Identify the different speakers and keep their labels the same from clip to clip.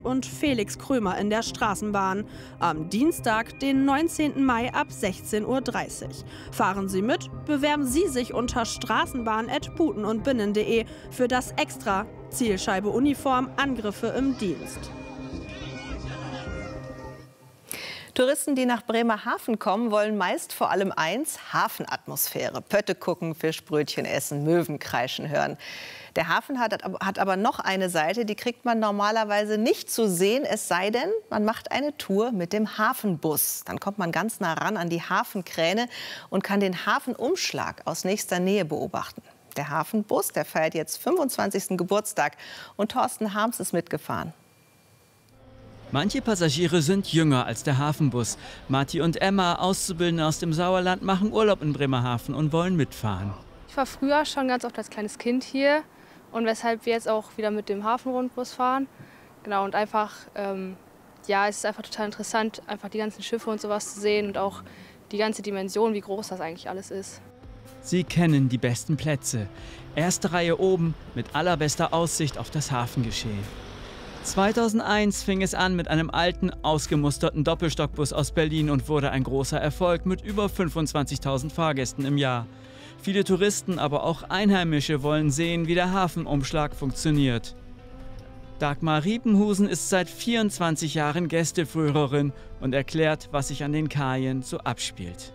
Speaker 1: und Felix Krömer in der Straßenbahn. Am Dienstag, den 19. Mai ab 16:30 Uhr. Fahren Sie mit, bewerben Sie sich unter straßenbahn@putenundbinnen.de für das Extra Zielscheibe Uniform Angriffe im Dienst.
Speaker 2: Touristen, die nach Bremerhaven kommen, wollen meist vor allem eins: Hafenatmosphäre. Pötte gucken, Fischbrötchen essen, Möwen kreischen hören. Der Hafen hat aber noch eine Seite, die kriegt man normalerweise nicht zu sehen, es sei denn, man macht eine Tour mit dem Hafenbus. Dann kommt man ganz nah ran an die Hafenkräne und kann den Hafenumschlag aus nächster Nähe beobachten. Der Hafenbus, der feiert jetzt 25. Geburtstag und Thorsten Harms ist mitgefahren.
Speaker 3: Manche Passagiere sind jünger als der Hafenbus. Matti und Emma, Auszubildende aus dem Sauerland, machen Urlaub in Bremerhaven und wollen mitfahren.
Speaker 4: Ich war früher schon ganz oft als kleines Kind hier und weshalb wir jetzt auch wieder mit dem Hafenrundbus fahren. Genau, und einfach, ja, es ist einfach total interessant, einfach die ganzen Schiffe und sowas zu sehen und auch die ganze Dimension, wie groß das eigentlich alles ist.
Speaker 3: Sie kennen die besten Plätze. Erste Reihe oben mit allerbester Aussicht auf das Hafengeschehen. 2001 fing es an mit einem alten, ausgemusterten Doppelstockbus aus Berlin und wurde ein großer Erfolg mit über 25.000 Fahrgästen im Jahr. Viele Touristen, aber auch Einheimische wollen sehen, wie der Hafenumschlag funktioniert. Dagmar Riepenhusen ist seit 24 Jahren Gästeführerin und erklärt, was sich an den Kajen so abspielt.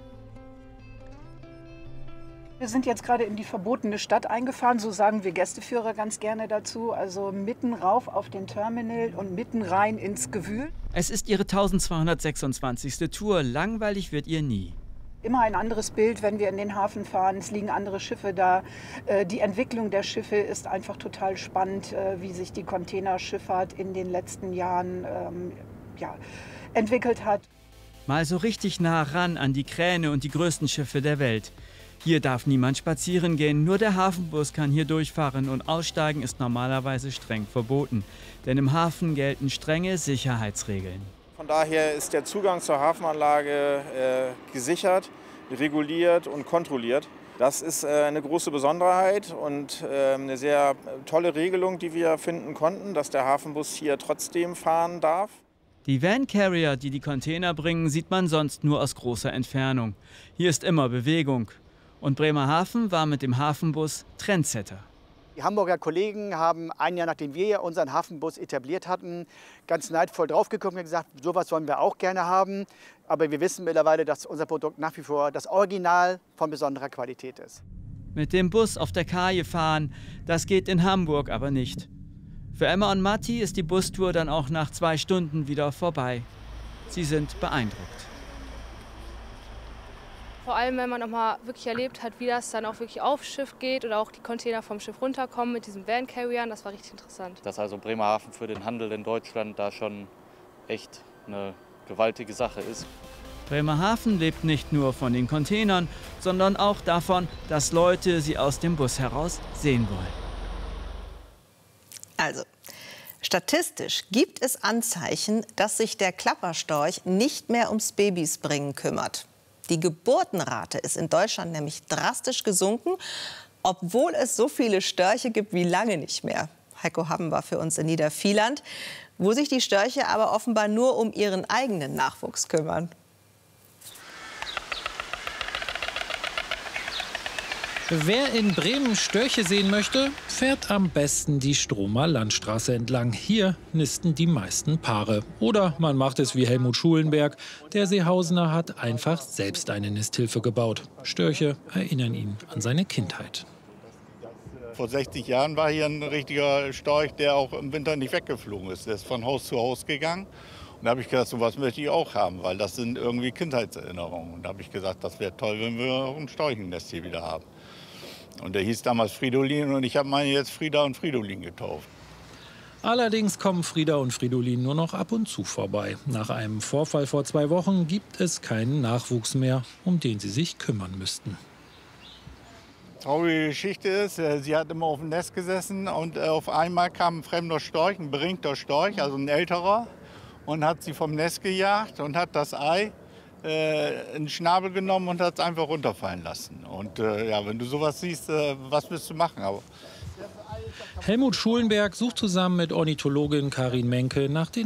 Speaker 5: Wir sind jetzt gerade in die verbotene Stadt eingefahren, so sagen wir Gästeführer ganz gerne dazu. Also mitten rauf auf den Terminal und mitten rein ins Gewühl.
Speaker 3: Es ist ihre 1226. Tour, langweilig wird ihr nie.
Speaker 5: Immer ein anderes Bild, wenn wir in den Hafen fahren. Es liegen andere Schiffe da. Die Entwicklung der Schiffe ist einfach total spannend, wie sich die Containerschifffahrt in den letzten Jahren entwickelt hat.
Speaker 3: Mal so richtig nah ran an die Kräne und die größten Schiffe der Welt. Hier darf niemand spazieren gehen, nur der Hafenbus kann hier durchfahren und aussteigen ist normalerweise streng verboten. Denn im Hafen gelten strenge Sicherheitsregeln.
Speaker 6: Von daher ist der Zugang zur Hafenanlage gesichert, reguliert und kontrolliert. Das ist eine große Besonderheit und eine sehr tolle Regelung, die wir finden konnten, dass der Hafenbus hier trotzdem fahren darf.
Speaker 3: Die Van Carrier, die die Container bringen, sieht man sonst nur aus großer Entfernung. Hier ist immer Bewegung. Und Bremerhaven war mit dem Hafenbus Trendsetter.
Speaker 7: Die Hamburger Kollegen haben ein Jahr, nachdem wir unseren Hafenbus etabliert hatten, ganz neidvoll draufgeguckt und gesagt, sowas wollen wir auch gerne haben. Aber wir wissen mittlerweile, dass unser Produkt nach wie vor das Original von besonderer Qualität ist.
Speaker 3: Mit dem Bus auf der Kaje fahren, das geht in Hamburg aber nicht. Für Emma und Matti ist die Bustour dann auch nach 2 Stunden wieder vorbei. Sie sind beeindruckt.
Speaker 4: Vor allem, wenn man noch mal wirklich erlebt hat, wie das dann auch wirklich aufs Schiff geht oder auch die Container vom Schiff runterkommen mit diesen Van Carriern, das war richtig interessant.
Speaker 8: Dass also Bremerhaven für den Handel in Deutschland da schon echt eine gewaltige Sache ist.
Speaker 3: Bremerhaven lebt nicht nur von den Containern, sondern auch davon, dass Leute sie aus dem Bus heraus sehen wollen.
Speaker 2: Also, statistisch gibt es Anzeichen, dass sich der Klapperstorch nicht mehr ums Babysbringen kümmert. Die Geburtenrate ist in Deutschland nämlich drastisch gesunken, obwohl es so viele Störche gibt wie lange nicht mehr. Heiko Hamm war für uns in Niedervieland, wo sich die Störche aber offenbar nur um ihren eigenen Nachwuchs kümmern.
Speaker 9: Wer in Bremen Störche sehen möchte, fährt am besten die Stromer Landstraße entlang. Hier nisten die meisten Paare. Oder man macht es wie Helmut Schulenberg. Der Seehausener hat einfach selbst eine Nisthilfe gebaut. Störche erinnern ihn an seine Kindheit.
Speaker 10: Vor 60 Jahren war hier ein richtiger Storch, der auch im Winter nicht weggeflogen ist. Der ist von Haus zu Haus gegangen. Und da habe ich gedacht, so was möchte ich auch haben, weil das sind irgendwie Kindheitserinnerungen. Und da habe ich gesagt, das wäre toll, wenn wir auch ein Storchennest hier wieder haben. Und der hieß damals Fridolin und ich habe meine jetzt Frieda und Fridolin getauft.
Speaker 9: Allerdings kommen Frieda und Fridolin nur noch ab und zu vorbei. Nach einem Vorfall vor 2 Wochen gibt es keinen Nachwuchs mehr, um den sie sich kümmern müssten.
Speaker 10: Traurige Geschichte ist, sie hat immer auf dem Nest gesessen und auf einmal kam ein fremder Storch, ein beringter Storch, also ein älterer, und hat sie vom Nest gejagt und hat das Ei in den Schnabel genommen und hat es einfach runterfallen lassen. Und ja, wenn du sowas siehst, was willst du machen? Aber
Speaker 9: Helmut Schulenberg sucht zusammen mit Ornithologin Karin Menke nach den